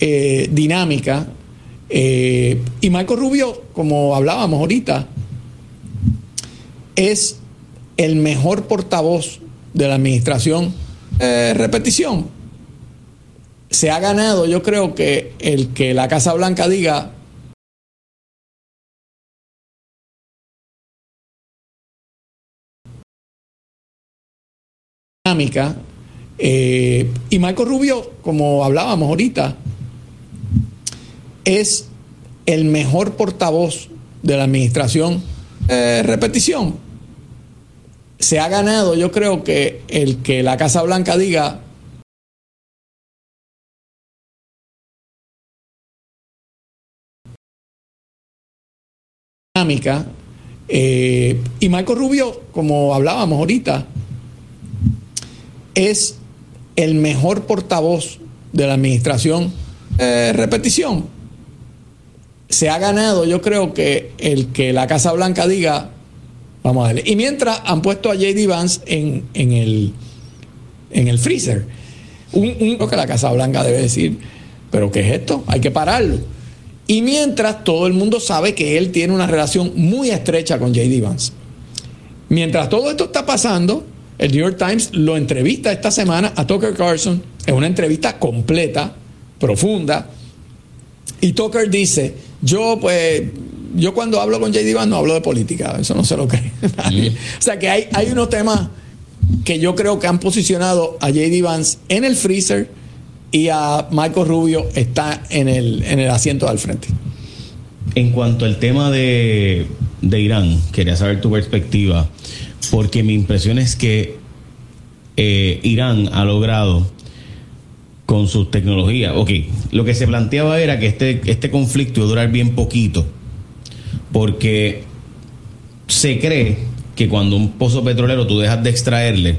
dinámica. Y Marco Rubio, como hablábamos ahorita, es el mejor portavoz de la administración. Repetición. Se ha ganado, yo creo que el que la Casa Blanca diga dinámica. Y Marco Rubio, como hablábamos ahorita, es el mejor portavoz de la administración. Repetición. Se ha ganado, yo creo que el que la Casa Blanca diga dinámica. Y Marco Rubio, como hablábamos ahorita, es el mejor portavoz de la administración. Repetición. Se ha ganado, yo creo que el que la Casa Blanca diga, vamos a darle. Y mientras han puesto a J.D. Vance en el freezer. Lo que la Casa Blanca debe decir, ¿pero qué es esto? Hay que pararlo. Y mientras todo el mundo sabe que él tiene una relación muy estrecha con J.D. Vance. Mientras todo esto está pasando, el New York Times lo entrevista esta semana a Tucker Carlson. Es una entrevista completa, profunda. Y Tucker dice, yo cuando hablo con J.D. Vance no hablo de política. Eso no se lo cree nadie. O sea que hay unos temas que yo creo que han posicionado a J.D. Vance en el freezer y a Marco Rubio está en el asiento al frente. En cuanto al tema de Irán, quería saber tu perspectiva, porque mi impresión es que Irán ha logrado con sus tecnologías. Ok, lo que se planteaba era que este conflicto iba a durar bien poquito, porque se cree que cuando un pozo petrolero tú dejas de extraerle,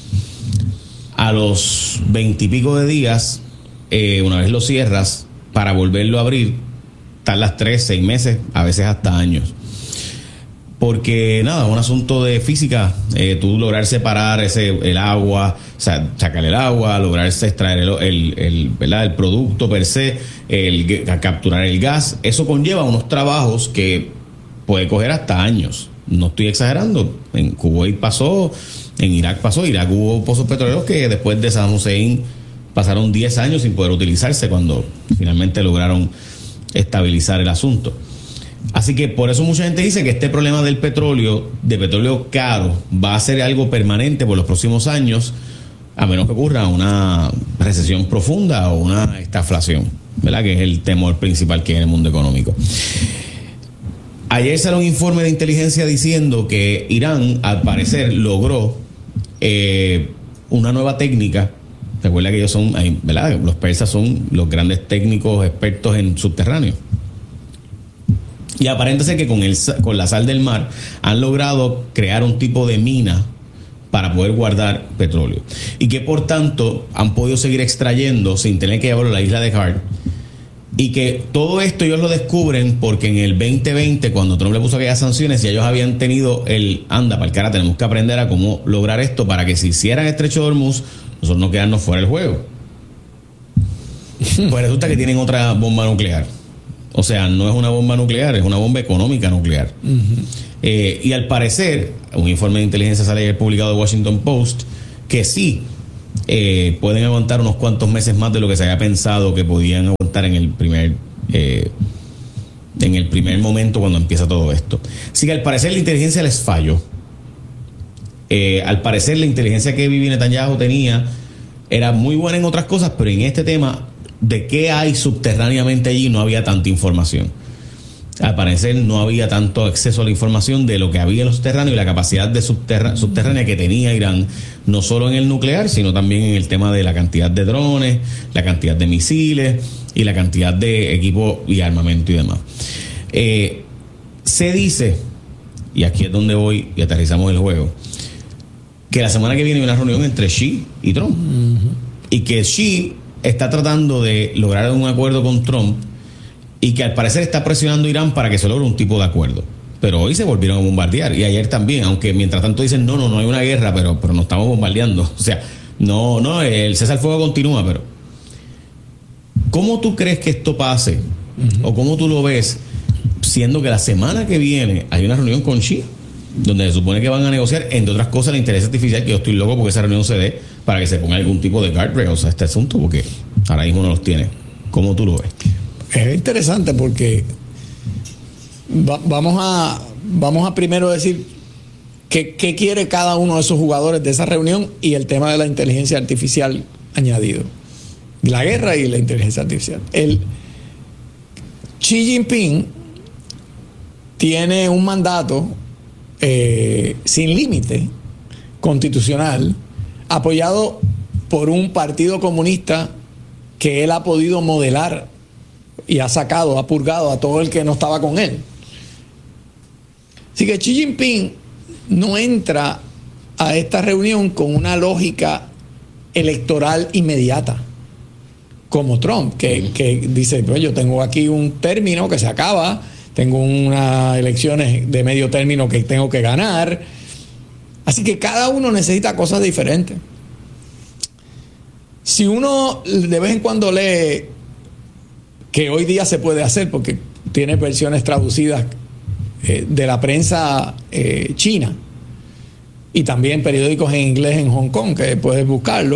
a los 20 y pico de días, una vez lo cierras, para volverlo a abrir, tardas 3, 6 meses, a veces hasta años. Porque nada, es un asunto de física, tú lograr separar el agua, o sea, sacar el agua, lograr extraer el producto per se, capturar el gas, eso conlleva unos trabajos que puede coger hasta años. No estoy exagerando, en Kuwait pasó, en Irak pasó, Irak hubo pozos petroleros que después de Saddam Hussein pasaron 10 años sin poder utilizarse cuando finalmente lograron estabilizar el asunto. Así que por eso mucha gente dice que este problema del petróleo, de petróleo caro, va a ser algo permanente por los próximos años, a menos que ocurra una recesión profunda o una estagflación, ¿verdad? Que es el temor principal que hay en el mundo económico. Ayer salió un informe de inteligencia diciendo que Irán, al parecer, logró una nueva técnica. Recuerda que ellos son, ¿verdad? Los persas son los grandes técnicos expertos en subterráneo. Y aparenta ser que con la sal del mar han logrado crear un tipo de mina para poder guardar petróleo. Y que por tanto han podido seguir extrayendo sin tener que llevarlo a la isla de Hart. Y que todo esto ellos lo descubren porque en el 2020, cuando Trump le puso aquellas sanciones, ya ellos habían tenido para el cara, tenemos que aprender a cómo lograr esto para que si hicieran Estrecho de Hormuz, nosotros no quedarnos fuera del juego. Pues resulta que tienen otra bomba nuclear. O sea, no es una bomba nuclear, es una bomba económica nuclear. Uh-huh. Y al parecer, un informe de inteligencia sale ayer publicado de Washington Post, que sí pueden aguantar unos cuantos meses más de lo que se había pensado que podían aguantar en el primer momento cuando empieza todo esto. Así que al parecer la inteligencia les falló. Al parecer la inteligencia que Bibi Netanyahu tenía era muy buena en otras cosas, pero en este tema de qué hay subterráneamente allí no había tanta información. Al parecer no había tanto acceso a la información de lo que había en los subterráneos y la capacidad de subterránea que tenía Irán, no solo en el nuclear, sino también en el tema de la cantidad de drones, la cantidad de misiles y la cantidad de equipo y armamento y demás. Se dice, y aquí es donde voy y aterrizamos el juego, que la semana que viene hay una reunión entre Xi y Trump. Uh-huh. Y que Xi está tratando de lograr un acuerdo con Trump y que al parecer está presionando a Irán para que se logre un tipo de acuerdo. Pero hoy se volvieron a bombardear y ayer también, aunque mientras tanto dicen no hay una guerra, pero nos estamos bombardeando. O sea, no, el cese al fuego continúa, pero ¿Cómo tú crees que esto pase? ¿O cómo tú lo ves? Siendo que la semana que viene hay una reunión con Xi, donde se supone que van a negociar, entre otras cosas, la inteligencia artificial, que yo estoy loco porque esa reunión se dé para que se ponga algún tipo de guardrails a este asunto, porque ahora mismo no los tiene. ¿Cómo tú lo ves? Es interesante porque vamos a primero decir qué quiere cada uno de esos jugadores de esa reunión y el tema de la inteligencia artificial añadido. La guerra y la inteligencia artificial. Xi Jinping tiene un mandato sin límite constitucional, apoyado por un partido comunista que él ha podido modelar y ha purgado a todo el que no estaba con él. Así que Xi Jinping no entra a esta reunión con una lógica electoral inmediata, como Trump, que dice, pues yo tengo aquí un término que se acaba, tengo unas elecciones de medio término que tengo que ganar. Así que cada uno necesita cosas diferentes. Si uno de vez en cuando lee, que hoy día se puede hacer porque tiene versiones traducidas de la prensa china y también periódicos en inglés en Hong Kong, que puedes buscarlo,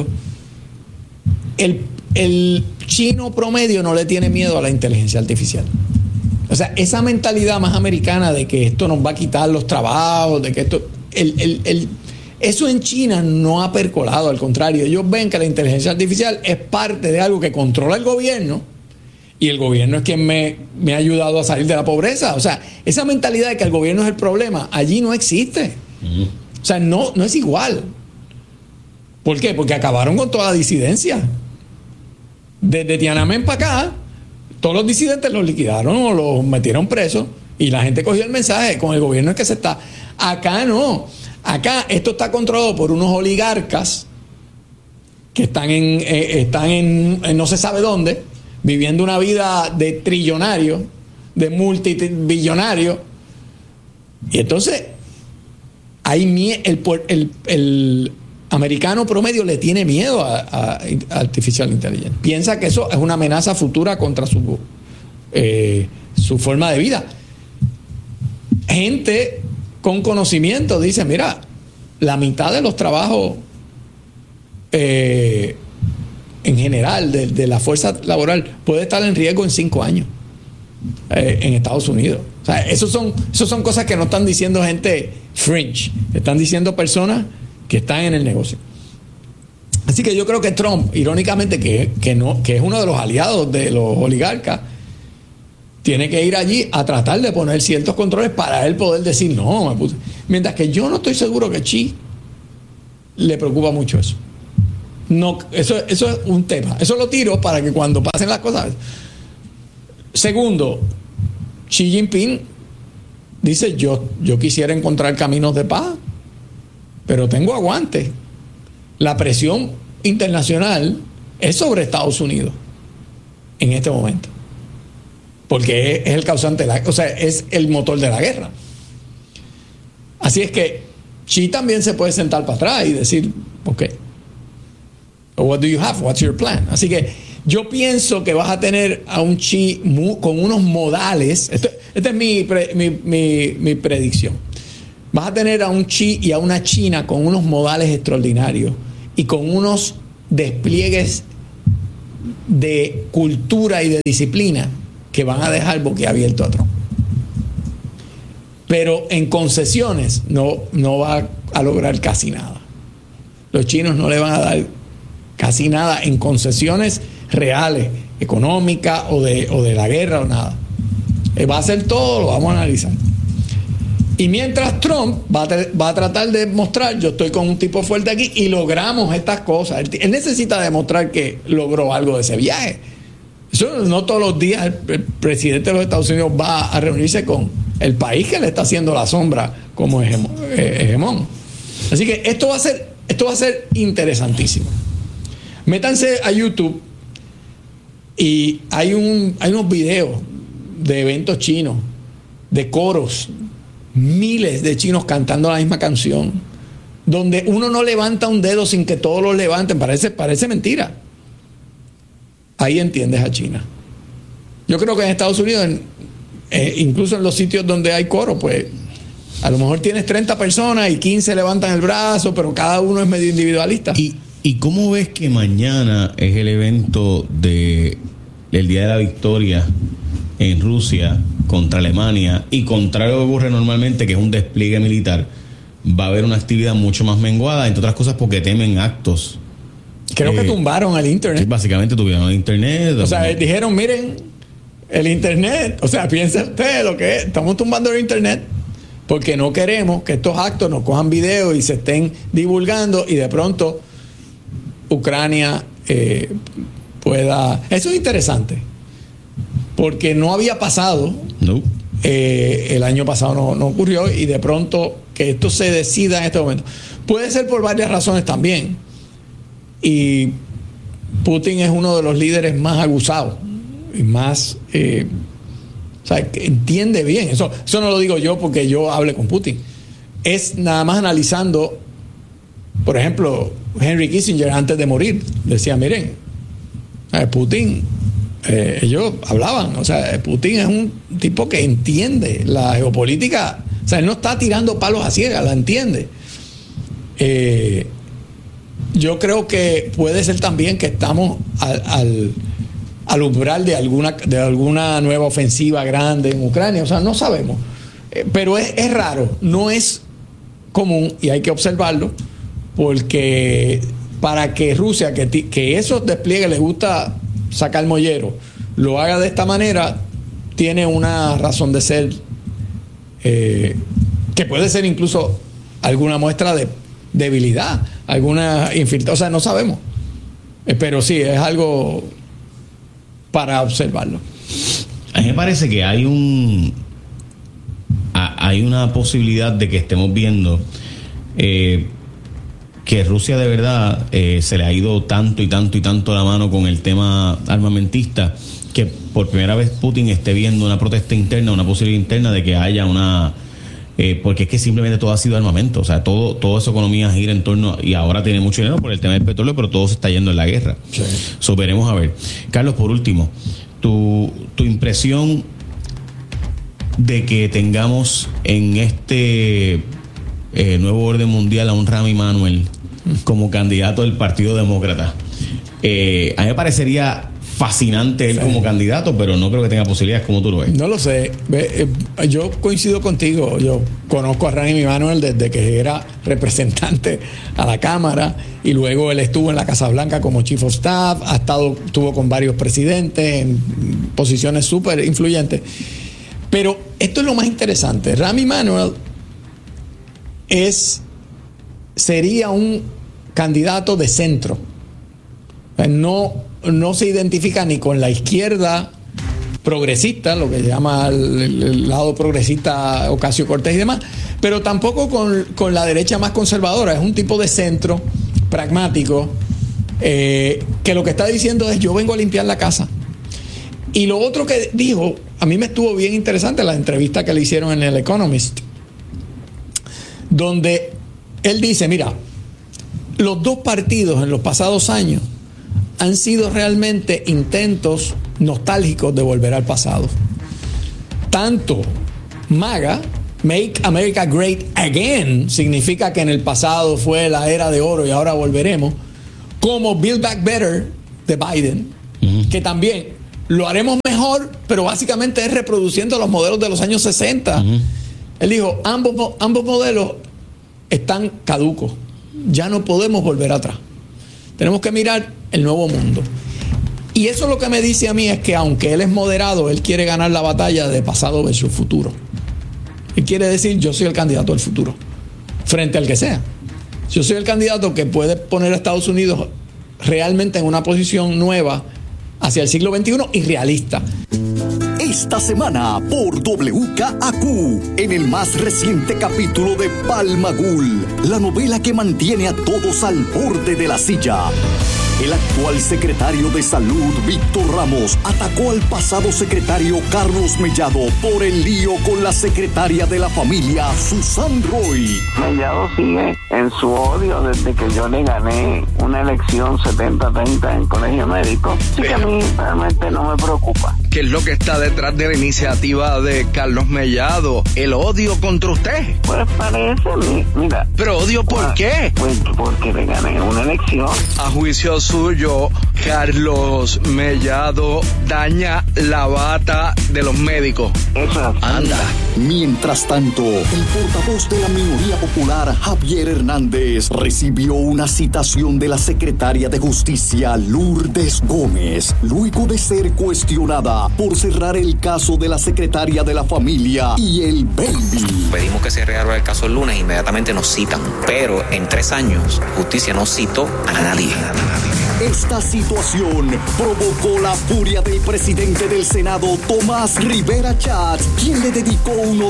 el chino promedio no le tiene miedo a la inteligencia artificial. O sea, esa mentalidad más americana de que esto nos va a quitar los trabajos, de que esto... eso en China no ha percolado, al contrario, ellos ven que la inteligencia artificial es parte de algo que controla el gobierno y el gobierno es quien me ha ayudado a salir de la pobreza. O sea, esa mentalidad de que el gobierno es el problema, allí no existe. O sea, no es igual. ¿Por qué? Porque acabaron con toda la disidencia. Desde Tiananmen para acá, todos los disidentes los liquidaron o los metieron presos y la gente cogió el mensaje, con el gobierno es que se está. Acá no. Acá esto está controlado por unos oligarcas que están en no se sabe dónde, viviendo una vida de trillonario, de multibillonario. Y entonces el americano promedio le tiene miedo a artificial intelligence. Piensa que eso es una amenaza futura contra su forma de vida. Gente con conocimiento dice, mira, la mitad de los trabajos en general de la fuerza laboral puede estar en riesgo en 5 años en Estados Unidos. O sea, esos son cosas que no están diciendo gente fringe, están diciendo personas que están en el negocio. Así que yo creo que Trump, irónicamente, que es uno de los aliados de los oligarcas, tiene que ir allí a tratar de poner ciertos controles para él poder decir no, mientras que yo no estoy seguro que Xi le preocupa mucho eso. No, eso es un tema. Eso lo tiro para que cuando pasen las cosas. Segundo, Xi Jinping dice yo quisiera encontrar caminos de paz, pero tengo aguante. La presión internacional es sobre Estados Unidos en este momento, porque es el causante es el motor de la guerra. Así es que Xi también se puede sentar para atrás y decir, ok, what do you have? What's your plan? Así que yo pienso que vas a tener a un Xi con unos modales. Esta es mi predicción. Vas a tener a un Xi y a una China con unos modales extraordinarios y con unos despliegues de cultura y de disciplina que van a dejar boquiabierto a Trump. Pero en concesiones no va a lograr casi nada. Los chinos no le van a dar casi nada en concesiones reales, económicas o de la guerra o nada. Va a hacer todo, lo vamos a analizar. Y mientras Trump va a tratar de mostrar, yo estoy con un tipo fuerte aquí y logramos estas cosas. Él necesita demostrar que logró algo de ese viaje. Eso no todos los días el presidente de los Estados Unidos va a reunirse con el país que le está haciendo la sombra como hegemón. Así que esto va a ser interesantísimo. Métanse a YouTube y hay unos videos de eventos chinos, de coros, miles de chinos cantando la misma canción, donde uno no levanta un dedo sin que todos lo levanten. Parece mentira. ahí entiendes a China. Yo creo que en Estados Unidos, incluso en los sitios donde hay coro, pues a lo mejor tienes 30 personas y 15 levantan el brazo, pero cada uno es medio individualista. ¿Y cómo ves que mañana es el evento del Día de la Victoria en Rusia contra Alemania, y contrario a lo que ocurre normalmente, que es un despliegue militar, va a haber una actividad mucho más menguada, entre otras cosas porque temen actos? Creo que tumbaron el internet. Sí, básicamente tuvieron el internet. O sea, dijeron, miren, el internet, o sea, piensa usted lo que es, estamos tumbando el internet porque no queremos que estos actos nos cojan videos y se estén divulgando y de pronto Ucrania pueda... Eso es interesante, porque no había pasado, no. El año pasado no ocurrió, y de pronto que esto se decida en este momento. Puede ser por varias razones también, y Putin es uno de los líderes más aguzados y más... o sea, que entiende bien. Eso no lo digo yo porque yo hable con Putin. Es nada más analizando, por ejemplo, Henry Kissinger antes de morir decía, miren, Putin, ellos hablaban, o sea, Putin es un tipo que entiende la geopolítica, o sea, él no está tirando palos a ciegas, la entiende. Yo creo que puede ser también que estamos al umbral de alguna nueva ofensiva grande en Ucrania, o sea, no sabemos, pero es raro, no es común, y hay que observarlo, porque para que Rusia, que esos despliegues les gusta sacar mollero, lo haga de esta manera, tiene una razón de ser, que puede ser incluso alguna muestra de debilidad, alguna infiltración, o sea, no sabemos, pero sí, es algo para observarlo. A mí me parece que hay una posibilidad de que estemos viendo que Rusia de verdad se le ha ido tanto y tanto y tanto la mano con el tema armamentista, que por primera vez Putin esté viendo una protesta interna, una posibilidad interna de que haya una... porque es que simplemente todo ha sido armamento, o sea, toda esa economía gira en torno, y ahora tiene mucho dinero por el tema del petróleo, pero todo se está yendo en la guerra. Sí. So, veremos a ver. Carlos, por último, tu impresión de que tengamos en este nuevo orden mundial a un Rahm Emanuel como candidato del Partido Demócrata. A mí me parecería fascinante él como candidato, pero no creo que tenga posibilidades. ¿Cómo tú lo ves? No lo sé. Yo coincido contigo. Yo conozco a Rahm Emanuel desde que era representante a la Cámara, y luego él estuvo en la Casa Blanca como Chief of Staff, estuvo con varios presidentes en posiciones súper influyentes. Pero esto es lo más interesante. Rahm Emanuel sería un candidato de centro. No se identifica ni con la izquierda progresista, lo que se llama el lado progresista Ocasio-Cortez y demás, pero tampoco con la derecha más conservadora. Es un tipo de centro pragmático, que lo que está diciendo es: yo vengo a limpiar la casa. Y lo otro que dijo, a mí me estuvo bien interesante la entrevista que le hicieron en El Economist, donde él dice, mira, los dos partidos en los pasados años han sido realmente intentos nostálgicos de volver al pasado. Tanto MAGA, Make America Great Again, significa que en el pasado fue la era de oro y ahora volveremos, como Build Back Better de Biden, que también lo haremos mejor, pero básicamente es reproduciendo los modelos de los años 60. Él dijo, ambos modelos están caducos, ya no podemos volver atrás, tenemos que mirar el nuevo mundo. Y eso lo que me dice a mí es que aunque él es moderado, él quiere ganar la batalla de pasado versus futuro. Él quiere decir, yo soy el candidato del futuro, frente al que sea. Yo soy el candidato que puede poner a Estados Unidos realmente en una posición nueva hacia el siglo XXI y realista. Esta semana por WKAQ, en el más reciente capítulo de Palma Ghoul, la novela que mantiene a todos al borde de la silla. El actual secretario de Salud, Víctor Ramos, atacó al pasado secretario Carlos Mellado por el lío con la secretaria de la familia, Susan Roy. Mellado sigue en su odio desde que yo le gané una elección 70-30 en Colegio Médico. Así que a mí realmente no me preocupa. ¿Qué es lo que está detrás de la iniciativa de Carlos Mellado? ¿El odio contra usted? Pues parece, mira. ¿Pero odio por qué? Pues porque le gané una elección. A juicio suyo, Carlos Mellado daña la bata de los médicos. Eso es. Anda. Mientras tanto, el portavoz de la minoría popular, Javier Hernández, recibió una citación de la secretaria de Justicia, Lourdes Gómez, luego de ser cuestionada por cerrar el caso de la secretaria de la familia y el baby. Pedimos que se reabra el caso el lunes, inmediatamente nos citan, pero en 3 años justicia no citó a nadie. Esta situación provocó la furia del presidente del Senado, Tomás Rivera Chatz, quien le dedicó unos